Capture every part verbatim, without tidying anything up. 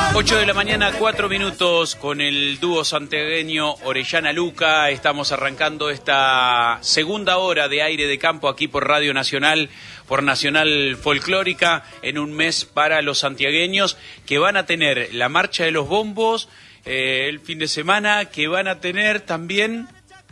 ocho de la mañana, cuatro minutos, con el dúo santiagueño Orellana Luca. Estamos arrancando esta segunda hora de aire de campo aquí por Radio Nacional, por Nacional Folclórica, en un mes para los santiagueños que van a tener la Marcha de los Bombos eh, el fin de semana, que van a tener también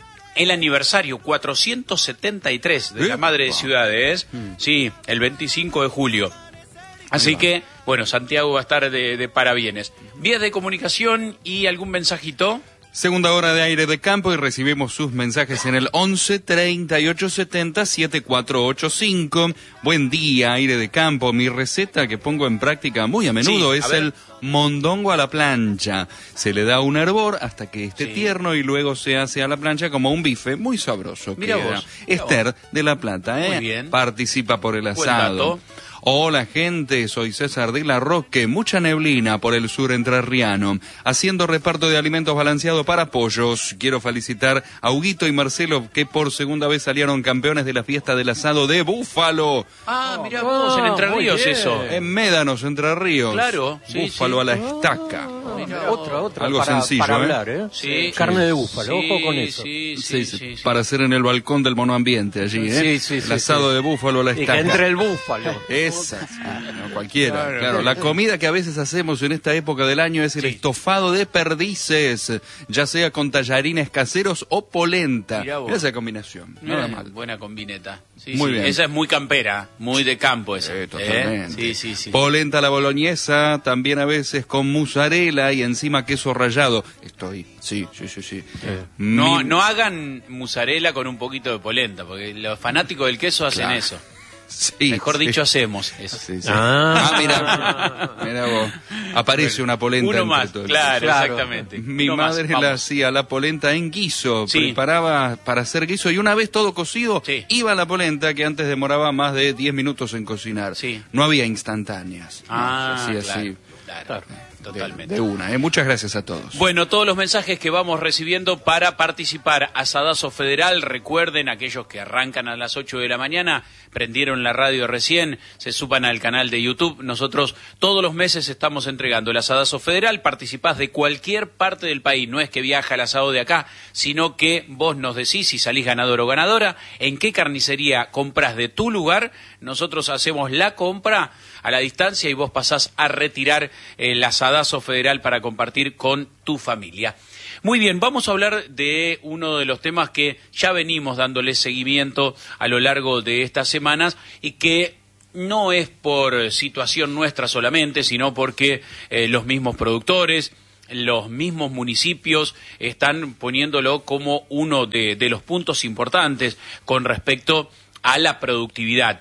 el aniversario cuatrocientos setenta y tres de la Madre de Ciudades, sí, el veinticinco de julio. Así que, bueno, Santiago va a estar de, de parabienes. Vías de comunicación y algún mensajito. Segunda hora de aire de campo y recibimos sus mensajes en el once, treinta y ocho, setenta, setenta y cuatro ochenta y cinco. Buen día, aire de campo. Mi receta que pongo en práctica muy a menudo sí, a es ver. el mondongo a la plancha. Se le da un hervor hasta que esté sí. tierno y luego se hace a la plancha como un bife muy sabroso. Mira vos. Mira Esther vos. de La Plata, ¿eh? Muy bien. Participa por el Buen asado. dato. Hola gente, soy César de la Roque, mucha neblina por el sur entrerriano, haciendo reparto de alimentos balanceados para pollos. Quiero felicitar a Huguito y Marcelo que por segunda vez salieron campeones de la fiesta del asado de Búfalo. Ah, mirá vos, oh, en Entre Ríos eso. En Médanos, Entre Ríos. Claro, sí, Búfalo sí. a la estaca. Oh, mirá, otra, otra. Algo para, sencillo, para ¿eh? hablar, ¿eh? Sí. Carne de búfalo, Sí, ojo con eso. Sí, sí, sí, sí, sí, sí. Para hacer en el balcón del monoambiente allí, ¿eh? Sí, sí, sí. El asado sí. de búfalo a la Y estaca. que entre el búfalo. Esa, no, cualquiera. Claro, Claro. la comida que a veces hacemos en esta época del año es el Sí. estofado de perdices, ya sea con tallarines caseros o polenta. Mirá vos. Mirá esa combinación, nada Eh, mal. Buena combineta. Sí, Muy sí. bien. Esa es muy campera, muy de campo esa. Sí, ¿eh? totalmente. Sí, sí, sí. Polenta a la boloñesa, también a veces con mozzarella y encima queso rallado. Estoy, sí, sí, sí, sí. Eh. No, Mi- no hagan mozzarella con un poquito de polenta, porque los fanáticos del queso hacen Claro. eso. Sí, Mejor sí. dicho, hacemos eso. Sí, sí. Ah. Ah, mira, mira vos. Aparece una polenta Uno entre más, todos. claro, Claro. exactamente. Mi Uno más, madre vamos. la hacía la polenta en guiso, Sí. preparaba para hacer guiso y una vez todo cocido, Sí. iba la polenta que antes demoraba más de diez minutos en cocinar. Sí. No había instantáneas. Ah, No, se hacía claro, así. claro, De, totalmente. de una, ¿eh? Muchas gracias a todos. Bueno, todos los mensajes que vamos recibiendo para participar. Asadazo Federal, recuerden, aquellos que arrancan a las ocho de la mañana, prendieron la radio recién, se suban al canal de YouTube. Nosotros todos los meses estamos entregando el Asadazo Federal. Participás de cualquier parte del país, no es que viaja el asado de acá, sino que vos nos decís si salís ganador o ganadora, en qué carnicería compras de tu lugar. Nosotros hacemos la compra a la distancia y vos pasás a retirar el Asadazo Federal para compartir con tu familia. Muy bien, vamos a hablar de uno de los temas que ya venimos dándole seguimiento a lo largo de estas semanas y que no es por situación nuestra solamente, sino porque eh, los mismos productores, los mismos municipios están poniéndolo como uno de, de los puntos importantes con respecto a la productividad.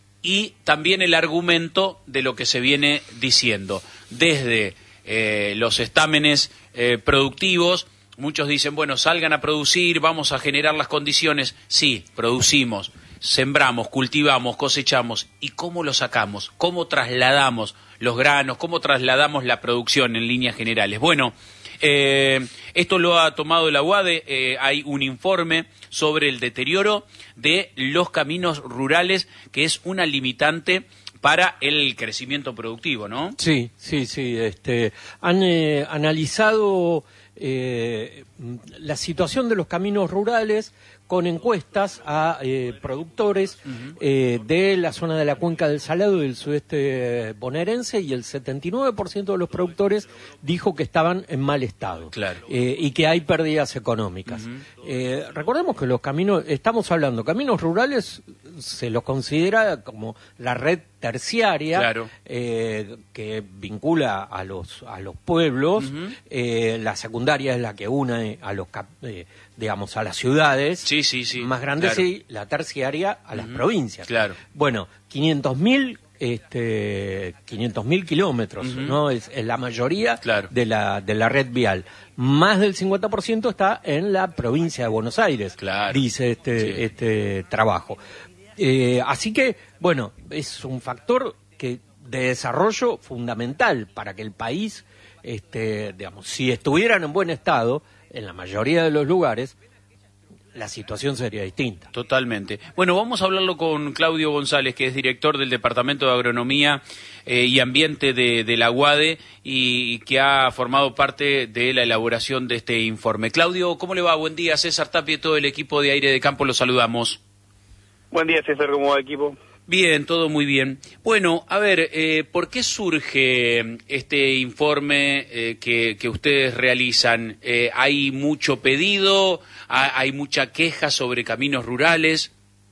Y también el argumento de lo que se viene diciendo. Desde eh, los estámenes eh, productivos, muchos dicen, bueno, salgan a producir, vamos a generar las condiciones. Sí, producimos, sembramos, cultivamos, cosechamos. ¿Y cómo lo sacamos? ¿Cómo trasladamos los granos? ¿Cómo trasladamos la producción en líneas generales? Bueno, eh, esto lo ha tomado la U A D, eh, hay un informe sobre el deterioro de los caminos rurales, que es una limitante para el crecimiento productivo, ¿no? Sí, sí, sí. Este, han eh, analizado eh, la situación de los caminos rurales con encuestas a eh, productores uh-huh. eh, de la zona de la cuenca del Salado y del sudeste bonaerense, y el setenta y nueve por ciento de los productores dijo que estaban en mal estado. Claro. eh, y que hay pérdidas económicas. Uh-huh. eh, recordemos que los caminos, estamos hablando, caminos rurales se los considera como la red terciaria, claro. eh, que vincula a los a los pueblos. Uh-huh. eh, la secundaria es la que une a los cap, eh, digamos a las ciudades sí, sí, sí, más grandes, claro. y la terciaria a uh-huh. las provincias. Claro. Bueno, quinientos mil este quinientos mil kilómetros, uh-huh. ¿no? Es, es la mayoría claro. de la de la red vial. Más del cincuenta por ciento está en la provincia de Buenos Aires, claro. dice este sí. este trabajo. Eh, así que, bueno, es un factor que de desarrollo fundamental para que el país, este, digamos, si estuvieran en buen estado, en la mayoría de los lugares, la situación sería distinta. Totalmente. Bueno, vamos a hablarlo con Claudio González, que es director del Departamento de Agronomía eh, y Ambiente de, de la UADE y, y que ha formado parte de la elaboración de este informe. Claudio, ¿cómo le va? Buen día. César Tapia y todo el equipo de Aire de Campo, los saludamos. Buen día, César, ¿cómo va, equipo? Bien, todo muy bien. Bueno, a ver, eh, ¿por qué surge este informe eh, que, que ustedes realizan? Eh, ¿Hay mucho pedido? ¿Hay mucha queja sobre caminos rurales?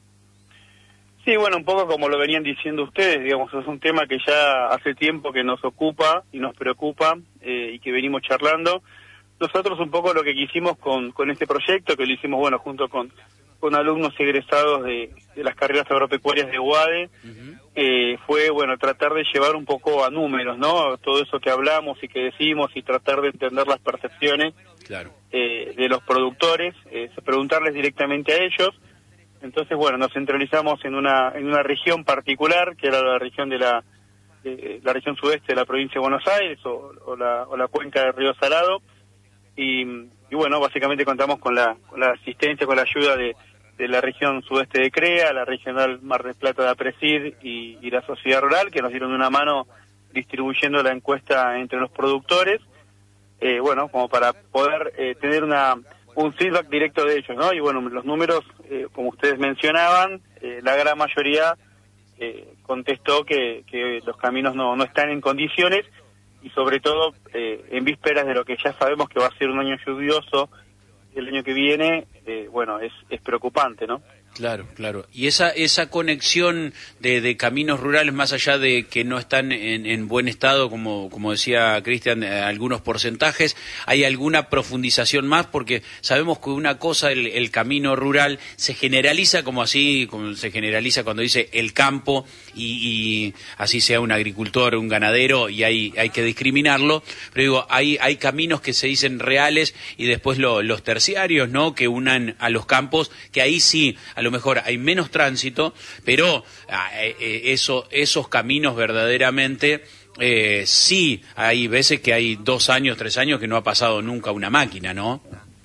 Sí, bueno, un poco como lo venían diciendo ustedes, digamos, es un tema que ya hace tiempo que nos ocupa y nos preocupa eh, y que venimos charlando. Nosotros un poco lo que quisimos con, con este proyecto, que lo hicimos, bueno, junto con... con alumnos egresados de, de las carreras agropecuarias de UADE, uh-huh. eh, fue, bueno, tratar de llevar un poco a números, ¿no? Todo eso que hablamos y que decimos y tratar de entender las percepciones claro. eh, de los productores, eh, preguntarles directamente a ellos. Entonces, bueno, nos centralizamos en una en una región particular, que era la región de la de, la región sudeste de la provincia de Buenos Aires o, o, la, o la cuenca del Río Salado, y, y bueno, básicamente contamos con la, con la asistencia, con la ayuda de de la región sudeste de CREA, la regional Mar del Plata de APRESID y, y la sociedad rural, que nos dieron una mano distribuyendo la encuesta entre los productores, eh, bueno, como para poder eh, tener una un feedback directo de ellos, ¿no? Y bueno, los números, eh, como ustedes mencionaban, eh, la gran mayoría eh, contestó que, que los caminos no, no están en condiciones, y sobre todo eh, en vísperas de lo que ya sabemos que va a ser un año lluvioso el año que viene, eh, bueno, es, es preocupante, ¿no? Claro, claro. Y esa esa conexión de, de caminos rurales, más allá de que no están en, en buen estado, como como decía Cristian, eh, algunos porcentajes, ¿hay alguna profundización más? Porque sabemos que una cosa, el, el camino rural, se generaliza como así, como se generaliza cuando dice el campo, y, y así sea un agricultor, un ganadero, y hay hay que discriminarlo. Pero digo, hay hay caminos que se dicen reales y después lo, los terciarios, ¿no? Que unan a los campos, que ahí sí, a lo mejor hay menos tránsito, pero eh, eso, esos caminos verdaderamente, eh, sí, hay veces que hay dos años, tres años que no ha pasado nunca una máquina, ¿no?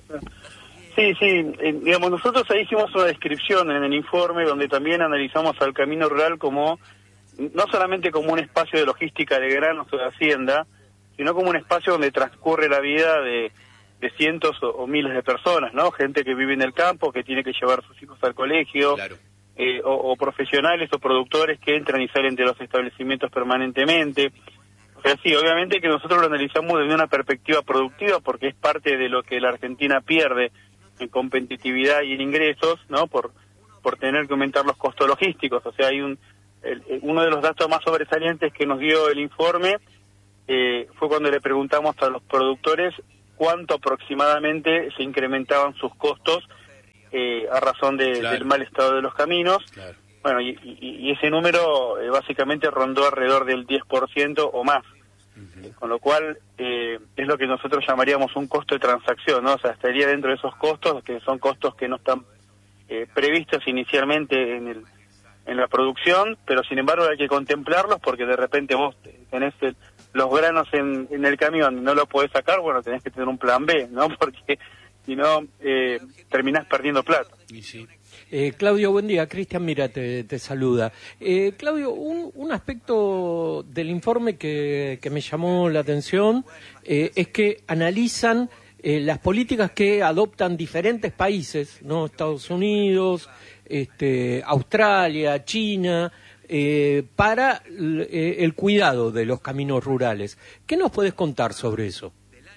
Sí, sí, eh, digamos, nosotros ahí hicimos una descripción en el informe donde también analizamos al camino rural como, no solamente como un espacio de logística de granos o de hacienda, sino como un espacio donde transcurre la vida de de cientos o, o miles de personas, ¿no? Gente que vive en el campo, que tiene que llevar a sus hijos al colegio, claro. eh, o, o profesionales o productores que entran y salen de los establecimientos permanentemente. O sea, sí, obviamente que nosotros lo analizamos desde una perspectiva productiva, porque es parte de lo que la Argentina pierde en competitividad y en ingresos, ¿no? Por por tener que aumentar los costos logísticos. O sea, hay un el, uno de los datos más sobresalientes que nos dio el informe eh, fue cuando le preguntamos a los productores cuánto aproximadamente se incrementaban sus costos eh, a razón de, claro. del mal estado de los caminos. Claro. Bueno, y, y, y ese número eh, básicamente rondó alrededor del diez por ciento o más. Uh-huh. Eh, con lo cual eh, es lo que nosotros llamaríamos un costo de transacción, ¿no? O sea, estaría dentro de esos costos, que son costos que no están eh, previstos inicialmente en el en la producción, pero sin embargo hay que contemplarlos porque de repente vos tenés el, los granos en, en el camión y no lo podés sacar, bueno, tenés que tener un plan B, ¿no? Porque si no, eh, terminás perdiendo plata. Y sí. Eh, Claudio, buen día. Cristian, mira, te, te saluda. Eh, Claudio, un, un aspecto del informe que, que me llamó la atención eh, es que analizan eh, las políticas que adoptan diferentes países, ¿no? Estados Unidos, este, Australia, China, eh, para el, el cuidado de los caminos rurales. ¿Qué nos puedes contar sobre eso?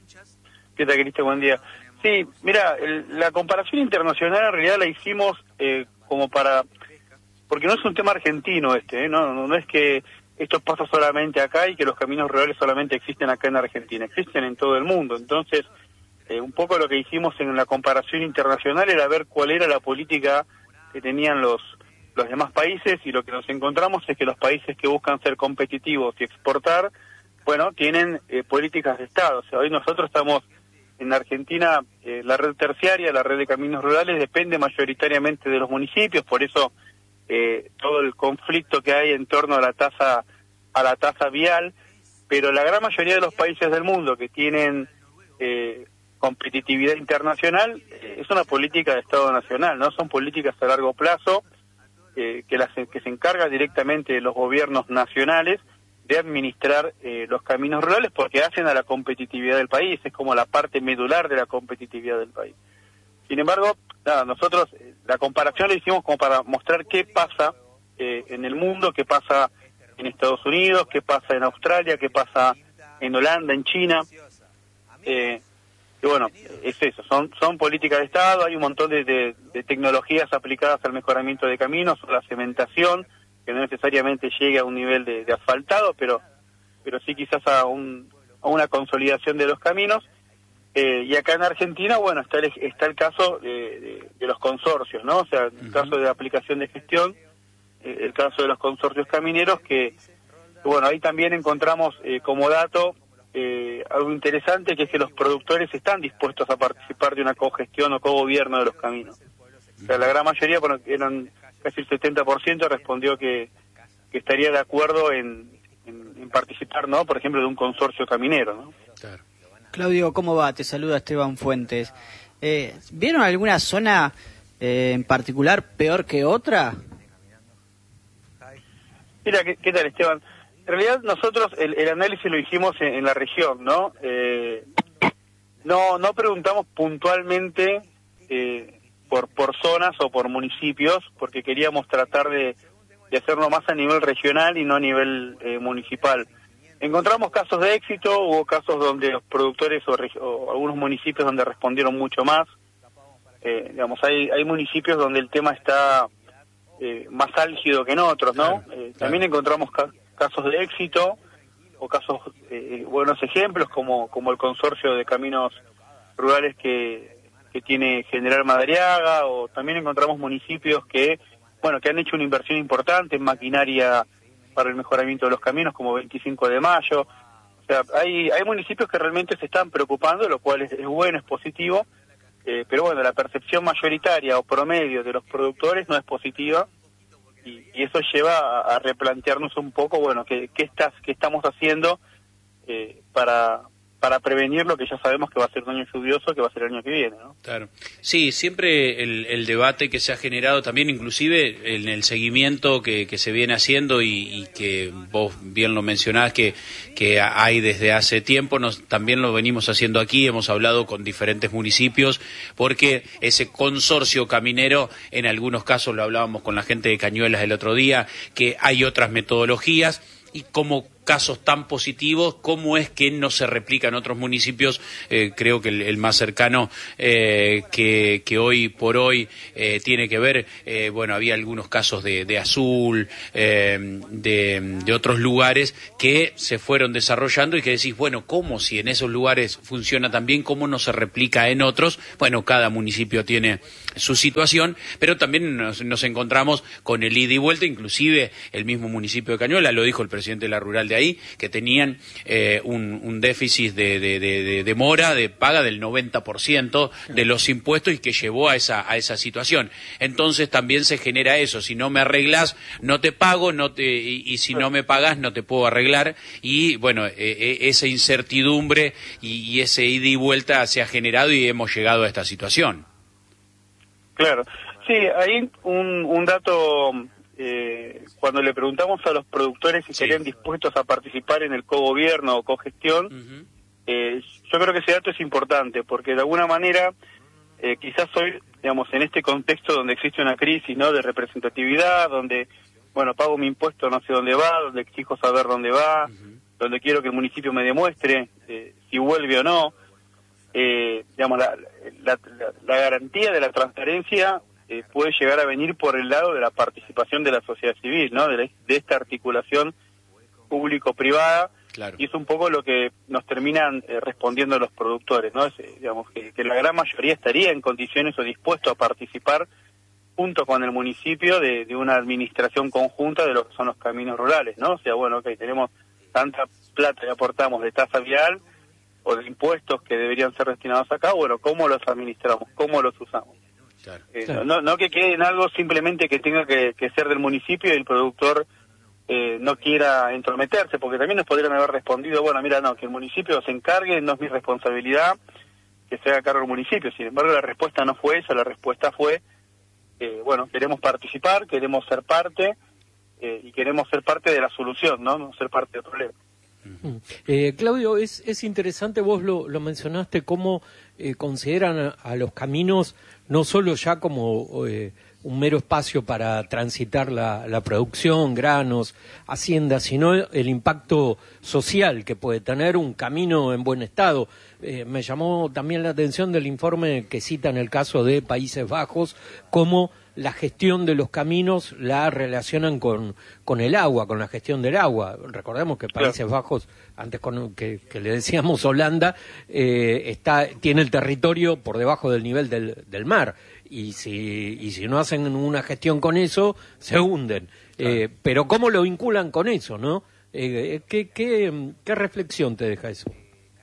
¿Qué tal, Cristian? Buen día. Sí, mira, el, la comparación internacional en realidad la hicimos eh, como para... Porque no es un tema argentino este, ¿eh? no, no, no es que esto pasa solamente acá y que los caminos rurales solamente existen acá en Argentina, existen en todo el mundo. Entonces, eh, un poco lo que hicimos en la comparación internacional era ver cuál era la política que tenían los los demás países, y lo que nos encontramos es que los países que buscan ser competitivos y exportar, bueno, tienen eh, políticas de Estado. O sea, hoy nosotros estamos en Argentina, eh, la red terciaria, la red de caminos rurales, depende mayoritariamente de los municipios, por eso eh, todo el conflicto que hay en torno a la tasa a la tasa vial, pero la gran mayoría de los países del mundo que tienen eh, competitividad internacional, eh, es una política de Estado Nacional, ¿no? Son políticas a largo plazo eh, que, las, que se encarga directamente de los gobiernos nacionales de administrar eh, los caminos rurales porque hacen a la competitividad del país, es como la parte medular de la competitividad del país. Sin embargo, nada, nosotros eh, la comparación la hicimos como para mostrar qué pasa eh, en el mundo, qué pasa en Estados Unidos, qué pasa en Australia, qué pasa en Holanda, en China. Eh, y bueno, es eso, son son políticas de Estado, hay un montón de, de, de tecnologías aplicadas al mejoramiento de caminos, o la cementación, que no necesariamente llegue a un nivel de, de asfaltado, pero pero sí quizás a, un, a una consolidación de los caminos. Eh, y acá en Argentina, bueno, está el, está el caso de, de, de los consorcios, ¿no? O sea, el uh-huh. caso de aplicación de gestión, eh, el caso de los consorcios camineros, que, bueno, ahí también encontramos eh, como dato eh, algo interesante, que es que los productores están dispuestos a participar de una cogestión o cogobierno de los caminos. O sea, la gran mayoría, bueno, eran casi el setenta por ciento respondió que, que estaría de acuerdo en, en, en participar, ¿no? Por ejemplo, de un consorcio caminero, ¿no? Claro. Claudio, ¿cómo va? Te saluda Esteban Fuentes. Eh, ¿Vieron alguna zona eh, en particular peor que otra? Mira, ¿qué, qué tal, Esteban? En realidad nosotros el, el análisis lo hicimos en, en la región, ¿no? Eh, no no preguntamos puntualmente eh, por por zonas o por municipios, porque queríamos tratar de, de hacerlo más a nivel regional y no a nivel eh, municipal. Encontramos casos de éxito, hubo casos donde los productores o, o algunos municipios donde respondieron mucho más. Eh, digamos, hay hay municipios donde el tema está eh, más álgido que en otros, ¿no? Claro, eh, claro. También encontramos ca casos de éxito o casos, eh, buenos ejemplos, como como el consorcio de caminos rurales que, que tiene General Madariaga, o también encontramos municipios que, bueno, que han hecho una inversión importante en maquinaria para el mejoramiento de los caminos, como veinticinco de mayo. O sea, hay hay municipios que realmente se están preocupando, lo cual es, es bueno, es positivo, eh, pero bueno, la percepción mayoritaria o promedio de los productores no es positiva, y, y eso lleva a, a replantearnos un poco, bueno, qué, qué, estás, qué estamos haciendo eh, para... para prevenir lo que ya sabemos que va a ser un año lluvioso, que va a ser el año que viene, ¿no? Claro. Sí, siempre el, el debate que se ha generado también, inclusive en el seguimiento que, que se viene haciendo y, y que vos bien lo mencionás, que, que hay desde hace tiempo, nos, también lo venimos haciendo aquí, hemos hablado con diferentes municipios, porque ese consorcio caminero, en algunos casos lo hablábamos con la gente de Cañuelas el otro día, que hay otras metodologías, y como casos tan positivos, ¿cómo es que no se replica en otros municipios? Eh, creo que el, el más cercano eh, que, que hoy por hoy eh, tiene que ver, eh, bueno, había algunos casos de, de Azul, eh, de, de otros lugares que se fueron desarrollando y que decís, bueno, ¿cómo si en esos lugares funciona tan bien, cómo no se replica en otros? Bueno, cada municipio tiene su situación, pero también nos, nos encontramos con el ida y vuelta, inclusive el mismo municipio de Cañuelas, lo dijo el presidente de la Rural de ahí, que tenían eh, un, un déficit de, de, de, de mora, de paga del noventa por ciento de los impuestos, y que llevó a esa a esa situación. Entonces también se genera eso, si no me arreglas, no te pago, no te y, y si no me pagas, no te puedo arreglar, y bueno, eh, eh, esa incertidumbre y, y ese ida y vuelta se ha generado y hemos llegado a esta situación. Claro, sí, hay un, un dato... Eh, cuando le preguntamos a los productores si sí. estarían dispuestos a participar en el cogobierno o cogestión, uh-huh. eh, yo creo que ese dato es importante, porque de alguna manera, eh, quizás hoy, digamos, en este contexto donde existe una crisis, ¿no?, de representatividad, donde, bueno, pago mi impuesto, no sé dónde va, donde exijo saber dónde va, uh-huh. donde quiero que el municipio me demuestre eh, si vuelve o no, eh, digamos, la, la, la, la garantía de la transparencia Eh, puede llegar a venir por el lado de la participación de la sociedad civil, ¿no?, de, la, de esta articulación público-privada, claro. Y es un poco lo que nos terminan eh, respondiendo los productores, ¿no? Es, eh, digamos que, que la gran mayoría estaría en condiciones o dispuesto a participar junto con el municipio de, de una administración conjunta de lo que son los caminos rurales, ¿no? O sea, bueno, ok, tenemos tanta plata que aportamos de tasa vial o de impuestos que deberían ser destinados acá, bueno, ¿cómo los administramos? ¿Cómo los usamos? Claro. Eh, claro. No, no que quede en algo simplemente que tenga que, que ser del municipio y el productor eh, no quiera entrometerse, porque también nos podrían haber respondido, bueno, mira, no, que el municipio se encargue, no es mi responsabilidad, que se haga cargo el municipio. Sin embargo, la respuesta no fue esa, la respuesta fue, eh, bueno, queremos participar, queremos ser parte, eh, y queremos ser parte de la solución, ¿no? No ser parte del problema. Eh, Claudio, es, es interesante, vos lo, lo mencionaste, cómo eh, consideran a, a los caminos no solo ya como eh, un mero espacio para transitar la, la producción, granos, haciendas, sino el impacto social que puede tener un camino en buen estado. Eh, me llamó también la atención del informe que cita en el caso de Países Bajos, cómo la gestión de los caminos la relacionan con, con el agua, con la gestión del agua. Recordemos que Países claro. Bajos, antes con, que, que le decíamos Holanda, eh, está tiene el territorio por debajo del nivel del, del mar. Y si, y si no hacen una gestión con eso, se hunden. Claro. Eh, pero ¿cómo lo vinculan con eso, no? Eh, ¿qué, qué, ¿Qué reflexión te deja eso?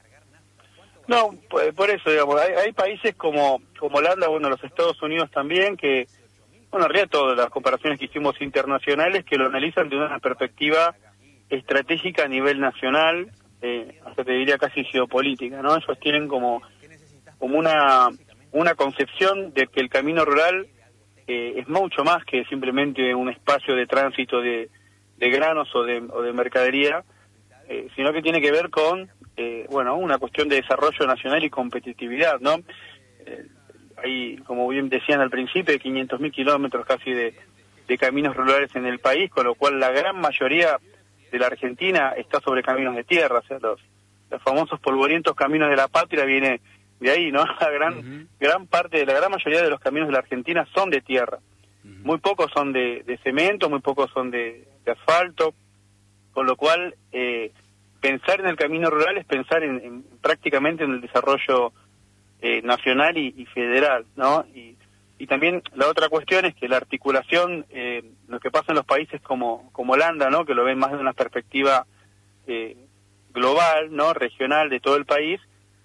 No, por eso, digamos, hay, hay países como, como Holanda, bueno, los Estados Unidos también, que, bueno, en realidad todas las comparaciones que hicimos internacionales, que lo analizan de una perspectiva estratégica a nivel nacional, eh, hasta te diría casi geopolítica, ¿no? Ellos tienen como, como una, una concepción de que el camino rural eh, es mucho más que simplemente un espacio de tránsito de, de granos o de, o de mercadería, eh, sino que tiene que ver con, eh, bueno, una cuestión de desarrollo nacional y competitividad, ¿no? Eh, hay, como bien decían al principio, quinientos mil kilómetros casi de, de caminos rurales en el país, con lo cual la gran mayoría de la Argentina está sobre caminos de tierra, o sea, los, los famosos polvorientos caminos de la patria viene de ahí, ¿no? La gran, uh-huh. gran parte, de la gran mayoría de los caminos de la Argentina son de tierra. Uh-huh. Muy pocos son de, de cemento, muy pocos son de, de asfalto, con lo cual eh, pensar en el camino rural es pensar en, en prácticamente en el desarrollo eh, nacional y, y federal, ¿no? Y, y también la otra cuestión es que la articulación, eh, lo que pasa en los países como, como Holanda, ¿no? Que lo ven más de una perspectiva eh, global, ¿no? Regional de todo el país,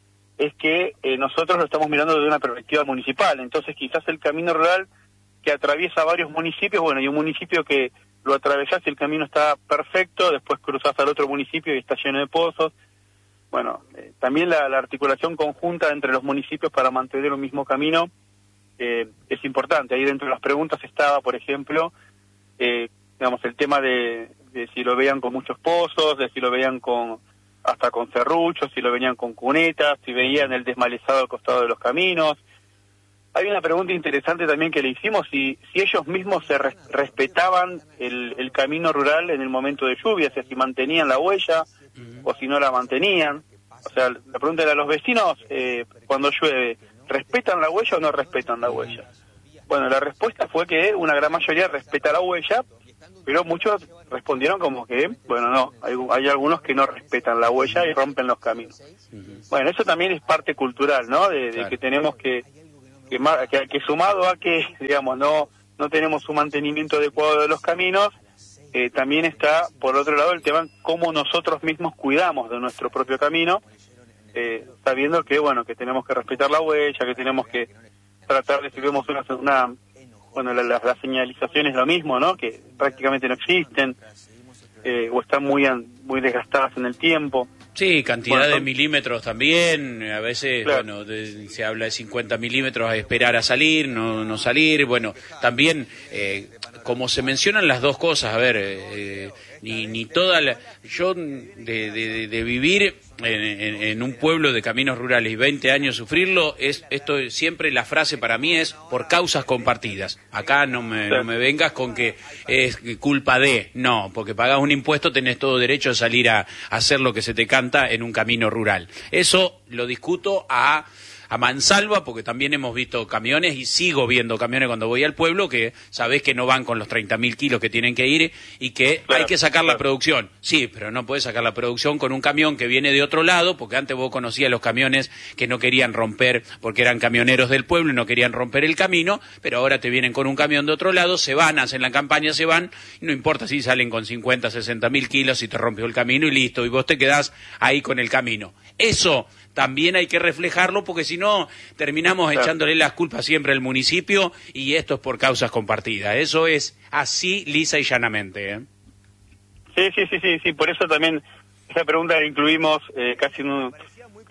es que eh, nosotros lo estamos mirando desde una perspectiva municipal. Entonces quizás el camino rural que atraviesa varios municipios, bueno, hay un municipio que lo atravesás y el camino está perfecto, después cruzás al otro municipio y está lleno de pozos. Bueno, eh, también la, la articulación conjunta entre los municipios para mantener un mismo camino eh, es importante. Ahí dentro de las preguntas estaba, por ejemplo, eh, digamos, el tema de, de si lo veían con muchos pozos, de si lo veían con hasta con serruchos, si lo venían con cunetas, si veían el desmalezado al costado de los caminos. Hay una pregunta interesante también que le hicimos, si, si ellos mismos se res, respetaban el, el camino rural en el momento de lluvia, o sea, si mantenían la huella o si no la mantenían. O sea, la pregunta era a los vecinos, eh, cuando llueve, ¿respetan la huella o no respetan la huella? Bueno, la respuesta fue que una gran mayoría respeta la huella, pero muchos respondieron como que, bueno, no, hay, hay algunos que no respetan la huella y rompen los caminos. Bueno, eso también es parte cultural, ¿no? De, de claro. que tenemos que, que, que, que sumado a que, digamos, no, no tenemos un mantenimiento adecuado de los caminos, eh, también está, por otro lado, el tema cómo nosotros mismos cuidamos de nuestro propio camino, eh, sabiendo que, bueno, que tenemos que respetar la huella, que tenemos que tratar de, si vemos una, una bueno, la, la, la señalización es lo mismo, ¿no? Que prácticamente no existen, eh, o están muy, muy desgastadas en el tiempo. Sí, cantidad bueno, son... de milímetros también, a veces, claro. bueno, de, se habla de cincuenta milímetros a esperar a salir, no, no salir, bueno, también, eh, como se mencionan las dos cosas, a ver, eh, ni, ni toda la... Yo, de, de, de vivir en, en, en un pueblo de caminos rurales y veinte años sufrirlo, es esto siempre la frase para mí es por causas compartidas. Acá no me, no me vengas con que es culpa de, no, porque pagás un impuesto, tenés todo derecho a salir a, a hacer lo que se te canta en un camino rural. Eso lo discuto a... a mansalva, porque también hemos visto camiones y sigo viendo camiones cuando voy al pueblo que sabés que no van con los treinta mil kilos que tienen que ir y que claro, hay que sacar claro. la producción. Sí, pero no podés sacar la producción con un camión que viene de otro lado, porque antes vos conocías los camiones que no querían romper, porque eran camioneros del pueblo y no querían romper el camino, pero ahora te vienen con un camión de otro lado, se van, hacen la campaña, se van, y no importa si salen con cincuenta, sesenta mil kilos y te rompió el camino y listo, y vos te quedás ahí con el camino. Eso también hay que reflejarlo, porque si no terminamos claro. echándole las culpas siempre al municipio, y esto es por causas compartidas. Eso es así, lisa y llanamente, ¿eh? Sí, sí, sí, sí, sí. Por eso también esa pregunta la incluimos eh, casi en un,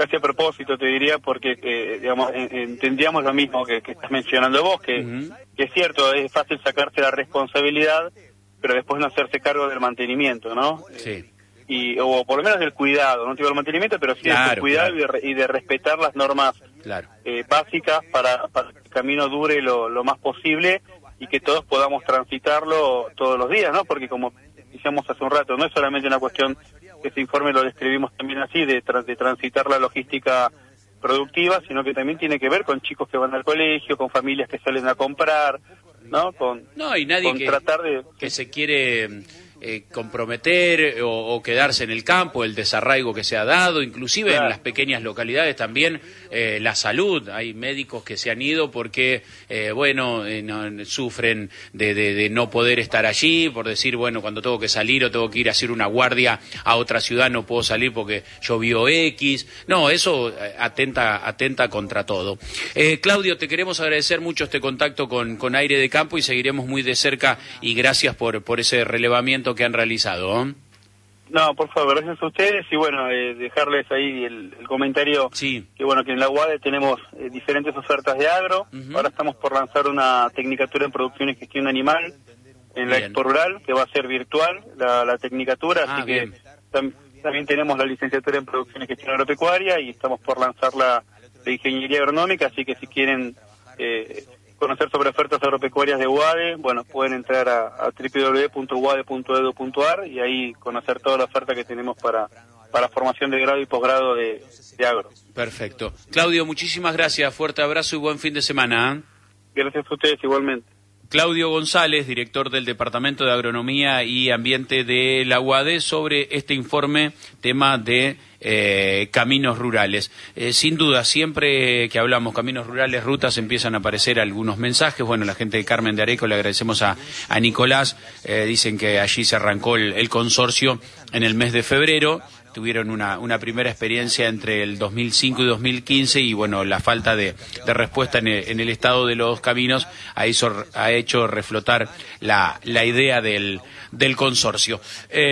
casi a propósito te diría, porque eh, digamos en, entendíamos lo mismo que, que estás mencionando vos, que, uh-huh. que es cierto, es fácil sacarse la responsabilidad, pero después no hacerse cargo del mantenimiento, ¿no? Sí. Eh, y o por lo menos del cuidado, no digo el mantenimiento, pero sí claro, del cuidado claro. y, de, y de respetar las normas claro. eh, básicas para, para que el camino dure lo, lo más posible y que todos podamos transitarlo todos los días, ¿no? Porque como decíamos hace un rato, no es solamente una cuestión que ese informe lo describimos también así, de, tra- de transitar la logística productiva, sino que también tiene que ver con chicos que van al colegio, con familias que salen a comprar, ¿no? Con, no, y nadie con que, tratar de... que se quiere eh, comprometer o, o quedarse en el campo, el desarraigo que se ha dado, inclusive claro. en las pequeñas localidades también eh, la salud. Hay médicos que se han ido porque, eh, bueno, eh, no, sufren de, de, de no poder estar allí, por decir, bueno, cuando tengo que salir o tengo que ir a hacer una guardia a otra ciudad no puedo salir porque llovió X. No, eso atenta, atenta contra todo. Eh, Claudio, te queremos agradecer mucho este contacto con, con Aire de Campo y seguiremos muy de cerca y gracias por, por ese relevamiento que han realizado. ¿eh? No, por favor, gracias a ustedes y bueno, eh, dejarles ahí el, el comentario sí. que bueno, que en la U A D E tenemos eh, diferentes ofertas de agro, uh-huh. ahora estamos por lanzar una tecnicatura en producción y gestión animal en la bien. Expo Rural, que va a ser virtual la, la tecnicatura, ah, así bien. que tam- también tenemos la licenciatura en producción y gestión agropecuaria y estamos por lanzar la, la ingeniería agronómica, así que si quieren eh, conocer sobre ofertas agropecuarias de U A D E, bueno, pueden entrar a, a doble u doble u doble u punto u a d e punto e d u punto a r y ahí conocer toda la oferta que tenemos para, para formación de grado y posgrado de, de agro. Perfecto. Claudio, muchísimas gracias, fuerte abrazo y buen fin de semana. ¿eh? Gracias a ustedes igualmente. Claudio González, director del Departamento de Agronomía y Ambiente de la U A D E, sobre este informe, tema de eh, caminos rurales. Eh, sin duda, siempre que hablamos caminos rurales, rutas, empiezan a aparecer algunos mensajes. Bueno, la gente de Carmen de Areco, le agradecemos a, a Nicolás, eh, dicen que allí se arrancó el, el consorcio en el mes de febrero. Tuvieron una, una primera experiencia entre el dos mil cinco y dos mil quince y bueno, la falta de, de respuesta en el, en el estado de los caminos ha, hizo, ha hecho reflotar la, la idea del, del consorcio.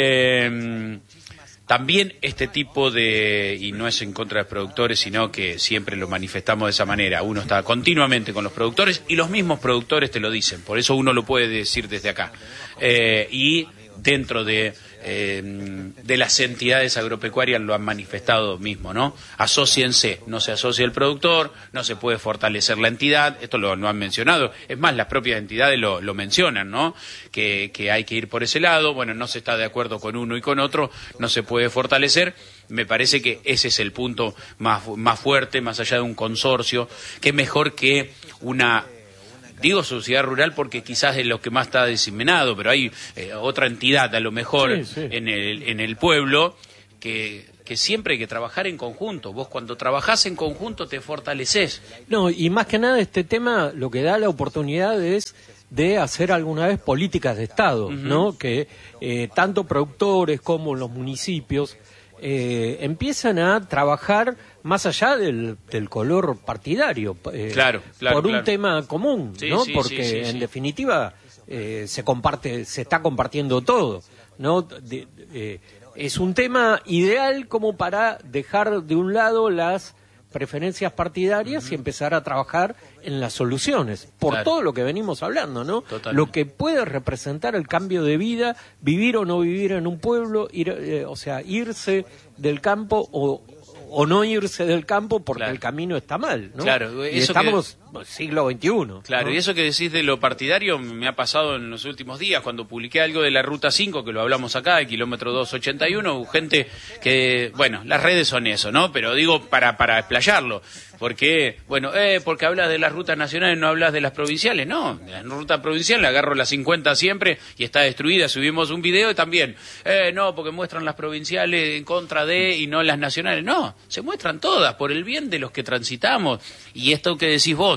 Eh, También este tipo de, y no es en contra de los productores, sino que siempre lo manifestamos de esa manera, uno está continuamente con los productores y los mismos productores te lo dicen, por eso uno lo puede decir desde acá. Eh, y dentro de, eh, de las entidades agropecuarias lo han manifestado mismo, ¿no? Asóciense, no se asocia el productor, no se puede fortalecer la entidad, esto lo, lo han mencionado, es más, las propias entidades lo, lo mencionan, ¿no? Que, que hay que ir por ese lado, bueno, no se está de acuerdo con uno y con otro, no se puede fortalecer. Me parece que ese es el punto más, más fuerte, más allá de un consorcio, que mejor que una... Digo sociedad rural porque quizás es lo que más está diseminado, pero hay eh, otra entidad a lo mejor sí, sí. en el en el pueblo que, que siempre hay que trabajar en conjunto. Vos cuando trabajás en conjunto te fortaleces. No, y más que nada este tema lo que da la oportunidad es de hacer alguna vez políticas de Estado, uh-huh. ¿no? Que eh, tanto productores como los municipios eh, empiezan a trabajar más allá del, del color partidario, eh, claro, claro, por un claro. tema común, sí, ¿no? Sí, Porque sí, sí, en sí. definitiva eh, se comparte, se está compartiendo todo, ¿no? De, de, eh, es un tema ideal como para dejar de un lado las preferencias partidarias uh-huh. y empezar a trabajar en las soluciones, por claro. todo lo que venimos hablando, ¿no? Totalmente. Lo que puede representar el cambio de vida, vivir o no vivir en un pueblo, ir, eh, o sea, irse del campo o o no irse del campo porque claro. el camino está mal, ¿no? Claro, y eso estamos que... siglo veintiuno. Claro, ¿no? Y eso que decís de lo partidario me ha pasado en los últimos días, cuando publiqué algo de la Ruta cinco, que lo hablamos acá, el kilómetro doscientos ochenta y uno, gente que, bueno, las redes son eso, ¿no? Pero digo para para explayarlo, porque, bueno, eh, porque hablas de las rutas nacionales, no hablas de las provinciales, no, la ruta provincial, le agarro la cincuenta siempre y está destruida, subimos un video y también, eh, no, porque muestran las provinciales en contra de y no las nacionales, no, se muestran todas, por el bien de los que transitamos, y esto que decís vos,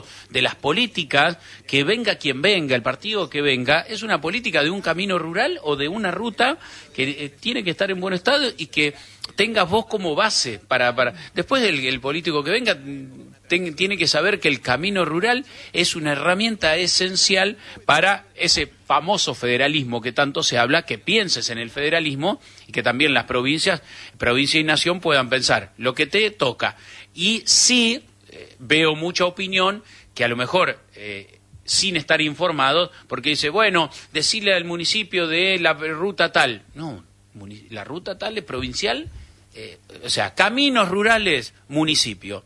nosotros de las políticas, que venga quien venga, el partido que venga, es una política de un camino rural o de una ruta que eh, tiene que estar en buen estado y que tengas vos como base para... para... Después el, el político que venga ten, tiene que saber que el camino rural es una herramienta esencial para ese famoso federalismo que tanto se habla, que pienses en el federalismo y que también las provincias, provincia y nación puedan pensar lo que te toca. Y sí, eh, veo mucha opinión que a lo mejor... Eh, sin estar informados, porque dice, bueno, decirle al municipio de la ruta tal. No, la ruta tal es provincial, eh, o sea, caminos rurales, municipio.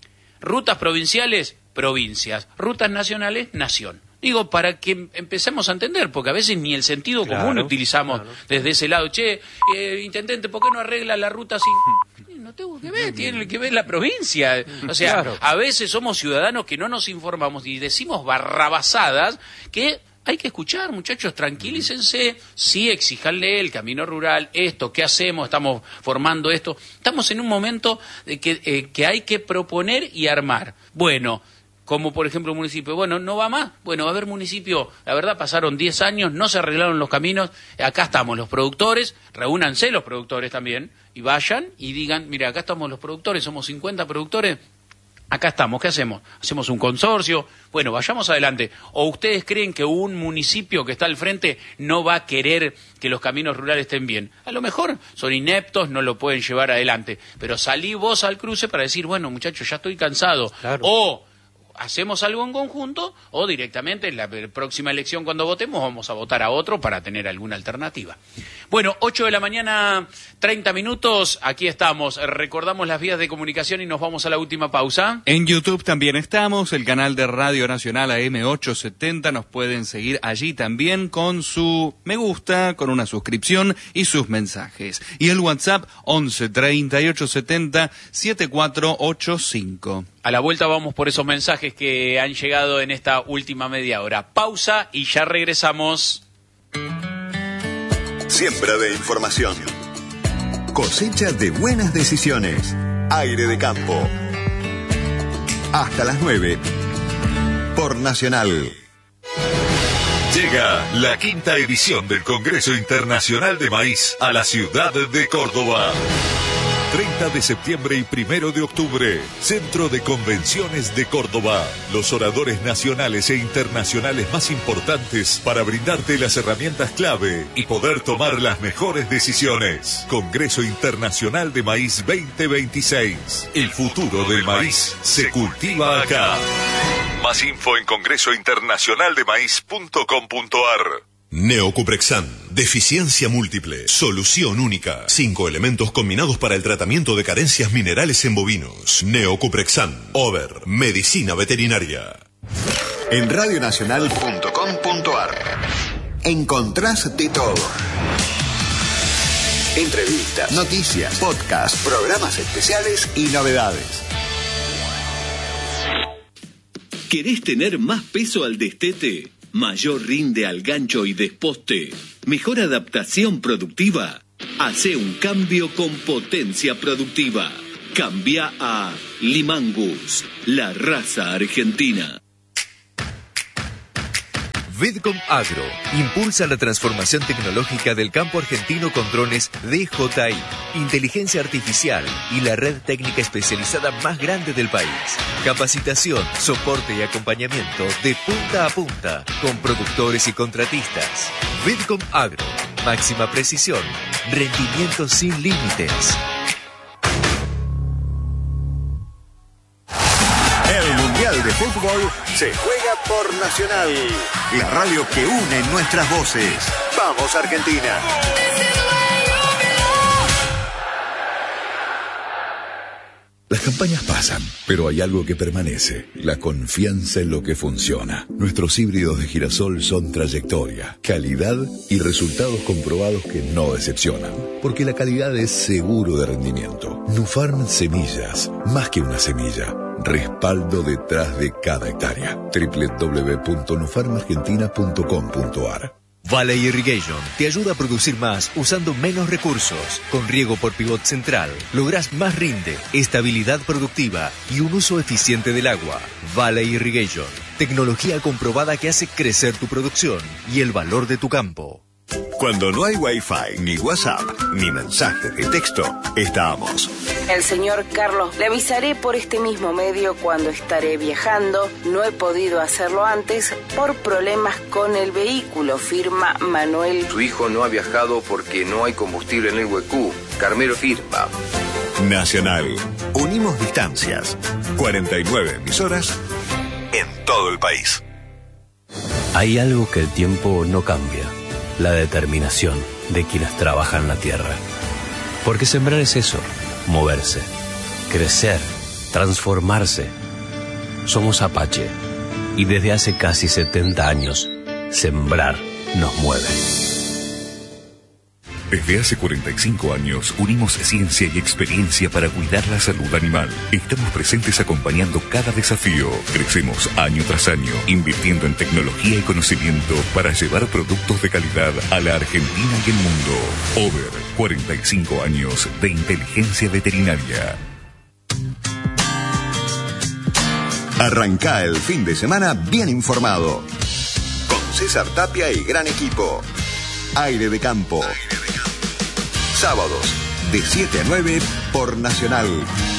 Rutas provinciales, provincias. Rutas nacionales, nación. Digo, para que empecemos a entender, porque a veces ni el sentido claro, común utilizamos claro. desde ese lado. Che, eh, intendente, ¿por qué no arregla la ruta sin...? No tengo que ver, tiene que ver la provincia. O sea, claro. a veces somos ciudadanos que no nos informamos y decimos barrabasadas que hay que escuchar, muchachos, tranquilícense, sí, exíjanle el camino rural, esto, ¿qué hacemos? Estamos formando esto. Estamos en un momento de que, eh, que hay que proponer y armar. Bueno, como por ejemplo un municipio, bueno, no va más, bueno, va a haber municipio, la verdad pasaron diez años, no se arreglaron los caminos, acá estamos los productores, reúnanse los productores también, y vayan y digan, mira, acá estamos los productores, somos cincuenta productores, acá estamos, ¿qué hacemos? ¿Hacemos un consorcio? Bueno, vayamos adelante. ¿O ustedes creen que un municipio que está al frente no va a querer que los caminos rurales estén bien? A lo mejor son ineptos, no lo pueden llevar adelante, pero salí vos al cruce para decir, bueno, muchachos, ya estoy cansado, claro. o... hacemos algo en conjunto o directamente en la próxima elección cuando votemos vamos a votar a otro para tener alguna alternativa. Bueno, ocho de la mañana, treinta minutos, aquí estamos. Recordamos las vías de comunicación y nos vamos a la última pausa. En YouTube también estamos, el canal de Radio Nacional A M ochocientos setenta, nos pueden seguir allí también con su me gusta, con una suscripción y sus mensajes. Y el WhatsApp once treinta y ocho setenta setenta y cuatro ochenta y cinco. A la vuelta vamos por esos mensajes que han llegado en esta última media hora. Pausa y ya regresamos. Siembra de información. Cosecha de buenas decisiones. Aire de campo. Hasta las nueve. Por Nacional. Llega la quinta edición del Congreso Internacional de Maíz a la ciudad de Córdoba. treinta de septiembre y primero de octubre, Centro de Convenciones de Córdoba. Los oradores nacionales e internacionales más importantes para brindarte las herramientas clave y poder tomar las mejores decisiones. Congreso Internacional de Maíz veinte veintiséis. El futuro del maíz se cultiva acá. Más info en congreso internacional de maíz punto com punto a r. Neocuprexan, deficiencia múltiple, solución única. Cinco elementos combinados para el tratamiento de carencias minerales en bovinos. Neocuprexan, Over, medicina veterinaria. En radio nacional punto com punto a r encontrás de todo. Entrevistas, noticias, podcasts, programas especiales y novedades. ¿Querés tener más peso al destete? Mayor rinde al gancho y desposte, mejor adaptación productiva. Hace un cambio con potencia productiva. Cambia a Limangus, la raza argentina. Vidcom Agro impulsa la transformación tecnológica del campo argentino con drones D J I, inteligencia artificial y la red técnica especializada más grande del país. Capacitación, soporte y acompañamiento de punta a punta con productores y contratistas. Vidcom Agro, máxima precisión, rendimiento sin límites. El Mundial de Fútbol se juega por Nacional, la radio que une nuestras voces. ¡Vamos, Argentina! Las campañas pasan, pero hay algo que permanece, la confianza en lo que funciona. Nuestros híbridos de girasol son trayectoria, calidad y resultados comprobados que no decepcionan, porque la calidad es seguro de rendimiento. Nufarm Semillas, más que una semilla, respaldo detrás de cada hectárea. doble u doble u doble u punto nufarm argentina punto com punto a r. Valley Irrigation te ayuda a producir más usando menos recursos. Con riego por pivot central, lográs más rinde, estabilidad productiva y un uso eficiente del agua. Valley Irrigation, tecnología comprobada que hace crecer tu producción y el valor de tu campo. Cuando no hay Wi-Fi, ni WhatsApp, ni mensaje de texto, estamos. El señor Carlos, le avisaré por este mismo medio cuando estaré viajando. No he podido hacerlo antes por problemas con el vehículo, firma Manuel. Su hijo no ha viajado porque no hay combustible en el Huecú. Carmelo firma. Nacional. Unimos distancias. cuarenta y nueve emisoras en todo el país. Hay algo que el tiempo no cambia. La determinación de quienes trabajan la tierra. Porque sembrar es eso, moverse, crecer, transformarse. Somos Apache y desde hace casi setenta años, sembrar nos mueve. Desde hace cuarenta y cinco años unimos ciencia y experiencia para cuidar la salud animal. Estamos presentes acompañando cada desafío. Crecemos año tras año, invirtiendo en tecnología y conocimiento para llevar productos de calidad a la Argentina y el mundo. Over, cuarenta y cinco años de inteligencia veterinaria. Arranca el fin de semana bien informado. Con César Tapia y gran equipo. Aire de Campo. Sábados, de siete a nueve por Nacional.